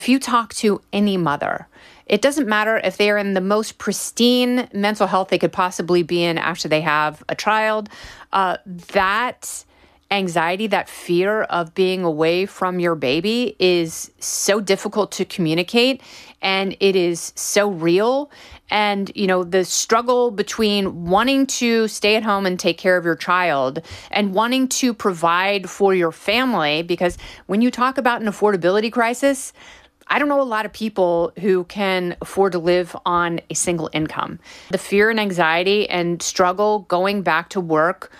If you talk to any mother, it doesn't matter if they're in the most pristine mental health they could possibly be in after they have a child, that anxiety, that fear of being away from your baby is so difficult to communicate, and it is so real. And, the struggle between wanting to stay at home and take care of your child and wanting to provide for your family, because when you talk about an affordability crisis, I don't know a lot of people who can afford to live on a single income. The fear and anxiety and struggle going back to work,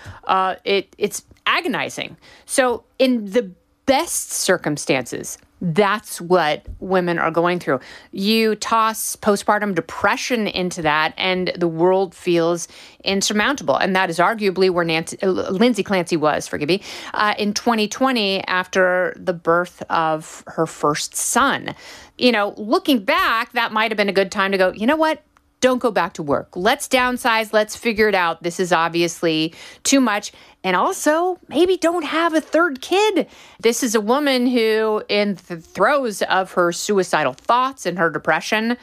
it's agonizing. So in the best circumstances, that's what women are going through. You toss postpartum depression into that, and the world feels insurmountable. And that is arguably where Lindsay Clancy was, forgive me, in 2020 after the birth of her first son. Looking back, that might have been a good time to go, you know what? Don't go back to work. Let's downsize. Let's figure it out. This is obviously too much. And also, maybe don't have a third kid. This is a woman who, in the throes of her suicidal thoughts and her depression,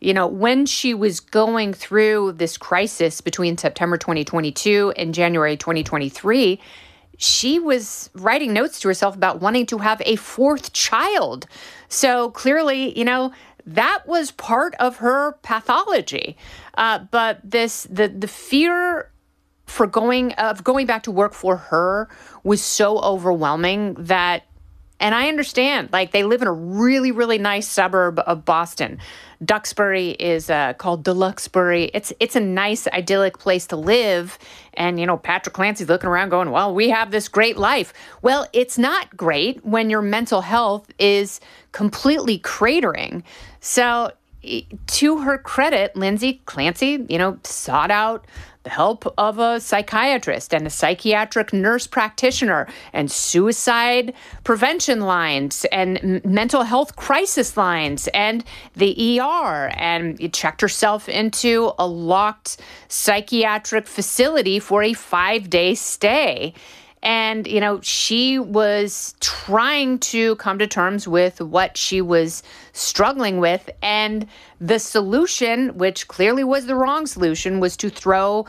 when she was going through this crisis between September 2022 and January 2023, she was writing notes to herself about wanting to have a fourth child. So clearly, that was part of her pathology. But the fear for going back to work for her was so overwhelming that, and I understand, they live in a really, really nice suburb of Boston. Duxbury is called Deluxebury. It's a nice, idyllic place to live. And, Patrick Clancy's looking around going, well, we have this great life. Well, it's not great when your mental health is completely cratering. So to her credit, Lindsay Clancy, sought out the help of a psychiatrist and a psychiatric nurse practitioner and suicide prevention lines and mental health crisis lines and the ER, and checked herself into a locked psychiatric facility for a 5-day stay. And, she was trying to come to terms with what she was struggling with. And the solution, which clearly was the wrong solution, was to throw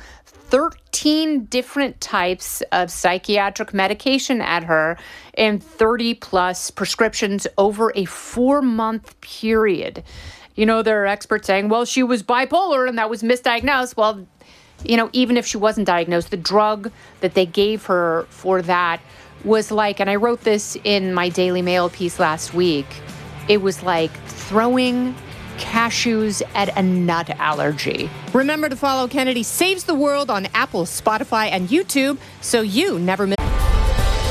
13 different types of psychiatric medication at her and 30 plus prescriptions over a 4-month period. There are experts saying, well, she was bipolar and that was misdiagnosed. Well, even if she wasn't diagnosed, the drug that they gave her for that was and I wrote this in my Daily Mail piece last week, it was like throwing cashews at a nut allergy. Remember to follow Kennedy Saves the World on Apple, Spotify, and YouTube so you never miss